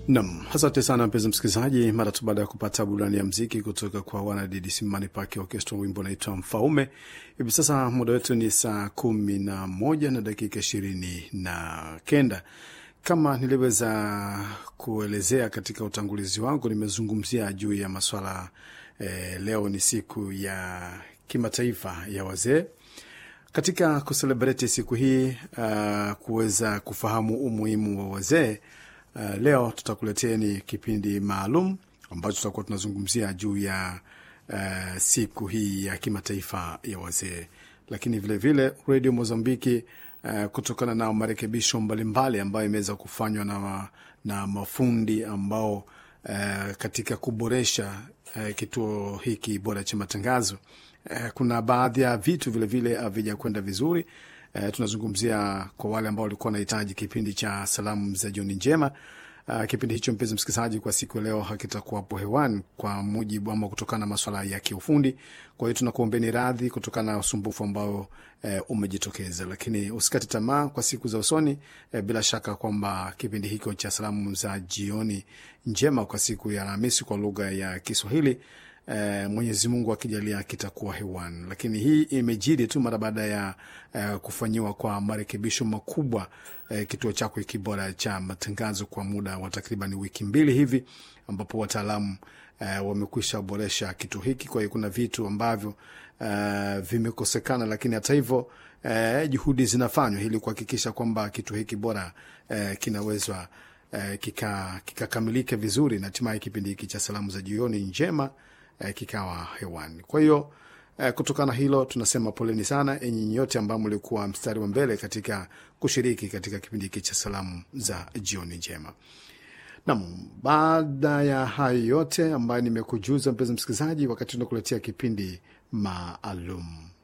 Naam, asante sana mpenzi msikilizaji, mara tu baada ya kupata burudani ya muziki kutoka kwa wana DDC Mani Park Orchestra, wimbo unaitwa Mfaume. Hivi sasa muda wetu ni saa 11 na dakika 29. Kama niliweza kuelezea katika utangulizi wangu, nimezungumzia juu ya masuala leo ni siku ya kimataifa ya wazee. Katika kuselebrate siku hii, kuweza kufahamu umuhimu wa wazee, leo tutakuleteni kipindi maalum ambacho tutakuwa tunazungumzia juu ya siku hii ya kimataifa ya wazee. Lakini vile vile Radio Mozambiki, kutokana na marekebisho mbalimbali ambayo imeweza kufanywa na mafundi ambao katika kuboresha kituo hiki bora cha matangazo, kuna baadhi ya vitu vile vile havijakwenda vizuri. Tunazungumzia kwa wale ambao walikuwa wanahitaji kipindi cha salamu za jioni njema. Kipindi hicho mpenzi msikilizaji, kwa siku leo hakitakuwa hapo hewani kwa mujibu ama kutokana na masuala ya kiufundi. Kwa hiyo tunakuombeni radhi kutokana na usumbufu ambao umejitokeza, lakini usikate tamaa kwa siku za usoni. Bila shaka kwamba kipindi hicho cha salamu za jioni njema kwa siku ya Alhamisi kwa lugha ya Kiswahili, Mwenyezi Mungu akijalia kitakuwa hewani. Lakini hii imejiri tu mara baada ya kufanyiwa kwa marekebisho makubwa kituo chako kibora cha matangazo kwa muda wa takriban wiki 2 hivi, ambapo wataalamu wamekwisha boresha kituo hiki. Kwa hiyo kuna vitu ambavyo vimekosekana, lakini hata hivyo juhudi zinafanywa ili kuhakikisha kwamba kituo hiki bora kinawezwa kikakamilika vizuri na hatimaye kipindi hiki cha salamu za jioni njema kikawa hewani. Kwa hiyo kutokana hilo tunasema poleni sana enyi nyote ambao mlikuwa mstari wa mbele katika kushiriki katika kipindi hiki cha salamu za jioni njema. Naam, baada ya hayo yote ambayo nimekujuza mpenzi msikilizaji, wakati tunakuletea kipindi maalum.